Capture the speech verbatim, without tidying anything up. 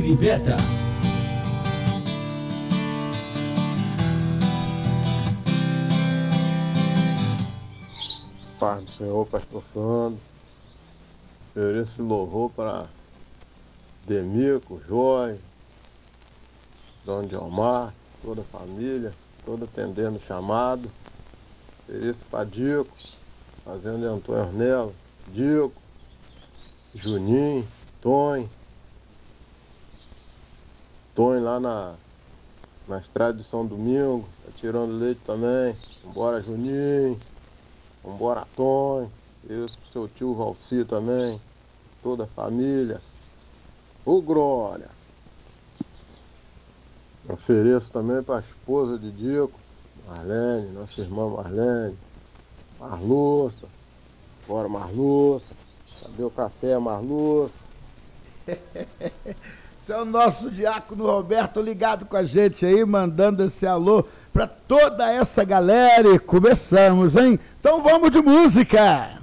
Biribeta. Paz do Senhor, pastor Sandro. Ofereço louvor para Demico, Jói, Dom Diomar, toda a família, toda atendendo o chamado. Ofereço para Dico, fazendo Antônio Ornella, Dico, Juninho, Tonho. Tonho lá na, na estrada de São Domingo, tá tirando leite também. Vambora, Juninho. Vambora, Tonho. Isso pro seu tio Valci também. Toda a família. Ô, glória! Ofereço também para a esposa de Dico, Marlene, nossa irmã Marlene. Marluça. Bora, Marluça. Cadê o café, Marluça? Esse é o nosso diácono Roberto ligado com a gente aí, mandando esse alô para toda essa galera. E começamos, hein? Então vamos de música!